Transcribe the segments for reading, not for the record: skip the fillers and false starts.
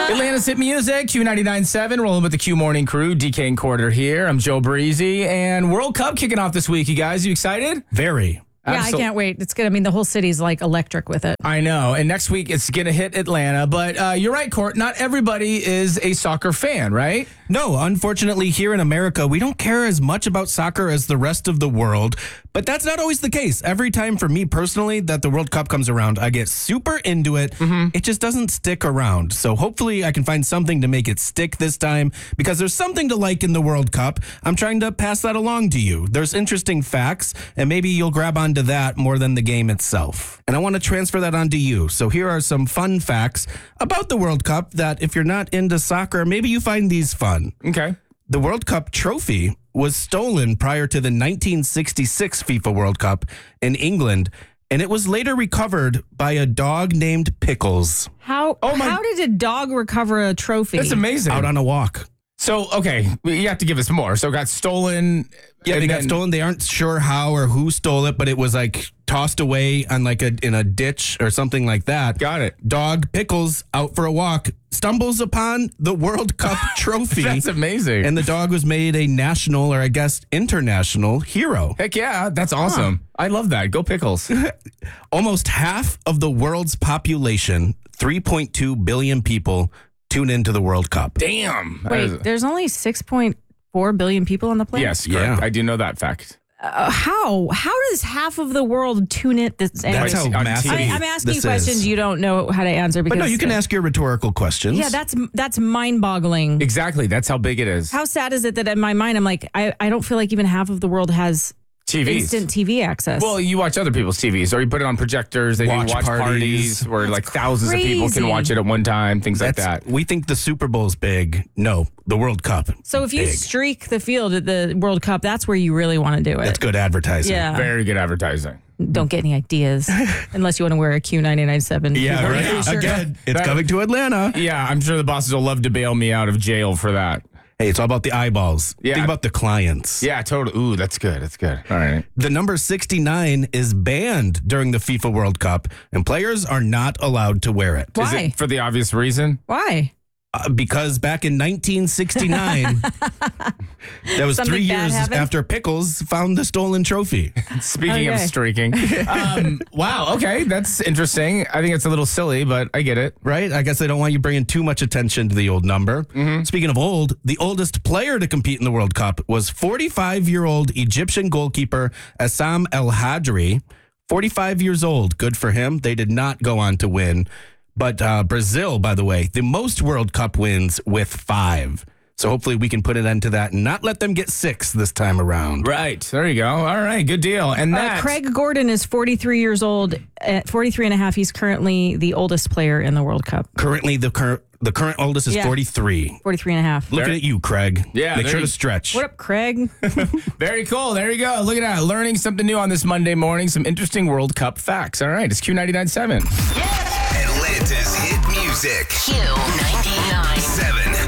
Atlanta's Hit Music, Q99.7, rolling with the Q Morning Crew. DK and Quarter here. I'm Joe Breezy. And World Cup kicking off this week, you guys. You excited? Very. Yeah, I can't wait. It's good. I mean, the whole city's like electric with it. I know. And next week, it's going to hit Atlanta. But you're right, Court. Not everybody is a soccer fan, right? No, unfortunately, here in America, we don't care as much about soccer as the rest of the world. But that's not always the case. Every time for me personally that the World Cup comes around, I get super into it. It just doesn't stick around. So hopefully I can find something to make it stick this time because there's something to like in the World Cup. I'm trying to pass that along to you. There's interesting facts, and maybe you'll grab onto that more than the game itself. And I want to transfer that onto you. So here are some fun facts about the World Cup that if you're not into soccer, maybe you find these fun. Okay. The World Cup trophy was stolen prior to the 1966 FIFA World Cup in England, and it was later recovered by a dog named Pickles. How did a dog recover a trophy? That's amazing. Out on a walk. So, okay, you have to give us more. So it got stolen. Yeah, they got stolen. They aren't sure how or who stole it, but it was like tossed away on in a ditch or something like that. Got it. Dog Pickles out for a walk stumbles upon the World Cup trophy. That's amazing. And the dog was made a national or I guess international hero. Heck yeah, that's awesome. I love that. Go Pickles. Almost half of the world's population, 3.2 billion people, tune into the World Cup. Damn. Wait, there's only 6.4 billion people on the planet? Yes, correct. Yeah. I do know that fact. How does half of the world tune it? That's how massive I'm asking you this questions is. you don't know how to answer. Because, But no, you can ask your rhetorical questions. Yeah, that's mind-boggling. Exactly. That's how big it is. How sad is it that in my mind, I'm like, I don't feel like even half of the world has TVs. instant TV access. Well, you watch other people's TVs, or you put it on projectors. They do watch parties where like thousands of people can watch it at one time, things like that. We think the Super Bowl's big. No, the World Cup. So if you big. streak the field at the World Cup, that's where you really want to do it. That's good advertising. Yeah. Very good advertising. Don't get any ideas unless you want to wear a Q99.7. Yeah, right. Sure. Again, it's coming to Atlanta. Yeah, I'm sure the bosses will love to bail me out of jail for that. Hey, it's all about the eyeballs. Yeah. Think about the clients. Yeah, totally. Ooh, that's good. That's good. All right. The number 69 is banned during the FIFA World Cup, and players are not allowed to wear it. Why? Is it for the obvious reason? Why? Because back in 1969, that was Something 3 bad years happened? after Pickles found the stolen trophy. Speaking of Okay. streaking. Wow. Okay. That's interesting. I think it's a little silly, but I get it. Right? I guess they don't want you bringing too much attention to the old number. Speaking of old, the oldest player to compete in the World Cup was 45-year-old Egyptian goalkeeper Assam El Hadri. 45 years old. Good for him. They did not go on to win. But Brazil, by the way, the most World Cup wins with 5. So hopefully we can put an end to that and not let them get 6 this time around. Right. There you go. All right. Good deal. And that. Craig Gordon is 43 years old. At 43 and a half, he's currently the oldest player in the World Cup. Currently, the current oldest is Yeah. 43. 43 and a half. Looking at you, Craig. Yeah, Make there sure you- to stretch. What up, Craig? Very cool. There you go. Look at that. Learning something new on this Monday morning. Some interesting World Cup facts. All right. It's Q99.7. Atlanta's hit music. Q99. 7.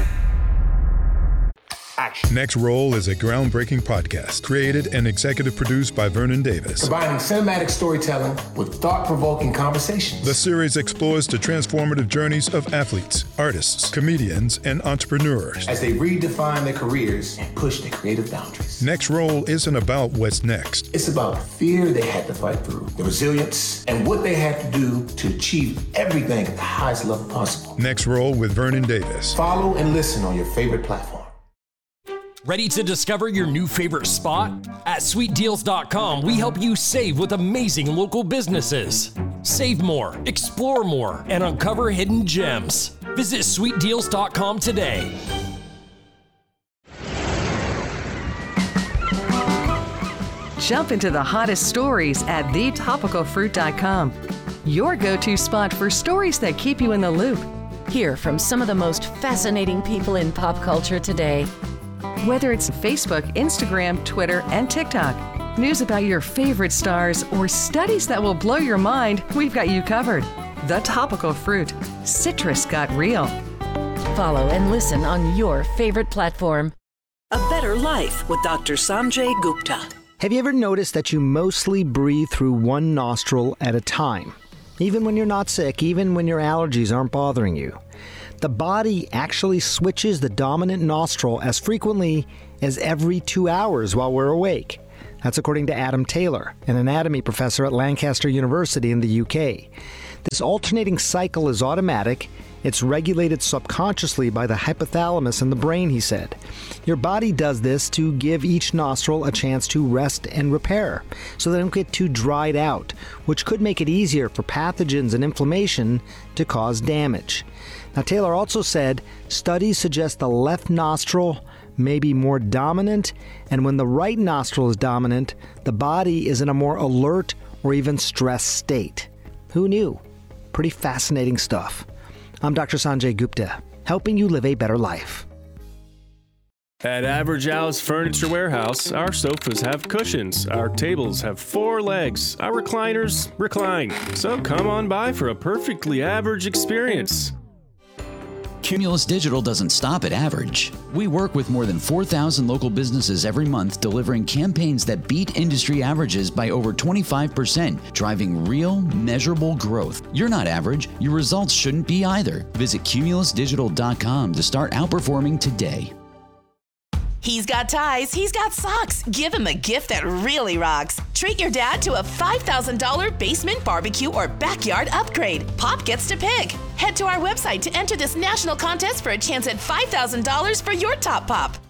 Next Roll is a groundbreaking podcast created and executive produced by Vernon Davis. Combining cinematic storytelling with thought-provoking conversations. The series explores the transformative journeys of athletes, artists, comedians, and entrepreneurs. As they redefine their careers and push their creative boundaries. Next Roll isn't about what's next. It's about the fear they had to fight through, the resilience, and what they had to do to achieve everything at the highest level possible. Next Roll with Vernon Davis. Follow and listen on your favorite platform. Ready to discover your new favorite spot? At sweetdeals.com, we help you save with amazing local businesses. Save more, explore more, and uncover hidden gems. Visit sweetdeals.com today. Jump into the hottest stories at thetopicalfruit.com. Your go-to spot for stories that keep you in the loop. Hear from some of the most fascinating people in pop culture today. Whether it's Facebook, Instagram, Twitter, and TikTok, news about your favorite stars, or studies that will blow your mind, we've got you covered. The Topical Fruit. Citrus got real. Follow and listen on your favorite platform. A Better Life with Dr. Sanjay Gupta. Have you ever noticed that you mostly breathe through one nostril at a time? Even when you're not sick, even when your allergies aren't bothering you. The body actually switches the dominant nostril as frequently as every 2 hours while we're awake. That's according to Adam Taylor, an anatomy professor at Lancaster University in the UK. This alternating cycle is automatic. It's regulated subconsciously by the hypothalamus in the brain, he said. Your body does this to give each nostril a chance to rest and repair, so they don't get too dried out, which could make it easier for pathogens and inflammation to cause damage. Now, Taylor also said studies suggest the left nostril may be more dominant, and when the right nostril is dominant, the body is in a more alert or even stressed state. Who knew? Pretty fascinating stuff. I'm Dr. Sanjay Gupta, helping you live a better life. At Average Al's Furniture Warehouse, our sofas have cushions, our tables have 4 legs, our recliners recline. So come on by for a perfectly average experience. Cumulus Digital doesn't stop at average. We work with more than 4,000 local businesses every month, delivering campaigns that beat industry averages by over 25%, driving real, measurable growth. You're not average. Your results shouldn't be either. Visit cumulusdigital.com to start outperforming today. He's got ties, he's got socks. Give him a gift that really rocks. Treat your dad to a $5,000 basement barbecue or backyard upgrade. Pop gets to pick. Head to our website to enter this national contest for a chance at $5,000 for your top pop.